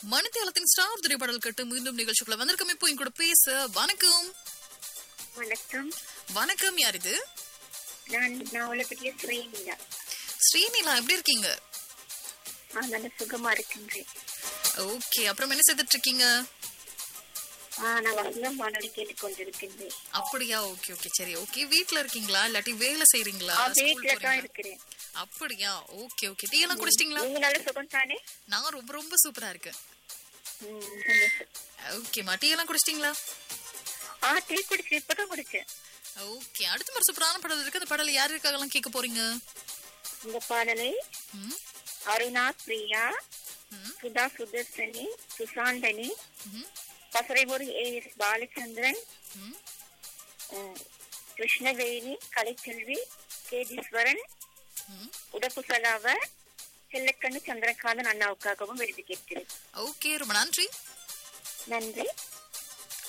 மணித்தேலத்தின் star திரைப்படல் கட்டு மீண்டும் நிகழ்ச்சிக்குள்ள வந்திருக்கோம். இப்போ என் கூட பேச வணக்கம். வணக்கம். வணக்கம், யார் இது? நான் உலகத்திலே ஸ்ரீநிலா. ஸ்ரீநிலா, எப்படி இருக்கீங்க? நல்ல சுகமா இருக்கின்றேன். ஓகே, அப்புறம் என்ன செய்துட்டு இருக்கீங்க? நான் வசந்தம் வானொலி கேட்டுக் கொண்டிருக்கின்றேன். அப்படியா? ஓகே ஓகே, சரி ஓகே. வீட்ல இருக்கீங்களா இல்லாட்டி வேலை செய்றீங்களா? வீட்டுல தான் இருக்கிறேன். அப்படியா? Okay okay. டீ எல்லாம் குடிச்சிட்டீங்களா? நீங்க நல்ல சுகம் தானே? நான் ரொம்ப ரொம்ப சூப்பரா இருக்கேன். சந்தோஷம். ஓகேமா, டீ எல்லாம் குடிச்சிட்டீங்களா? டீ குடிச்சு இப்பதான் குடிச்சேன். ஓகே, அடுத்த ஒரு சூப்பரான பாடல் இருக்கு. அந்த பாடல யாருக்காகலாம் கேட்க போறீங்க? இந்த பாடலை அருணா, பிரியா, சுதா, சுதர்சனி, சுசாந்தனி, பசறைபுரி AS பாலச்சந்திரன், கிருஷ்ணவேணி, கலைச்செல்வி, கேதீஸ்வரன், உடப்புசலாவ, செல்லக்கண்ணு, சந்திரகாந்தன் அண்ணாவுக்காகவும் விருது கேட்கிறேன். ஓகே, ரொம்ப நன்றி. நன்றி.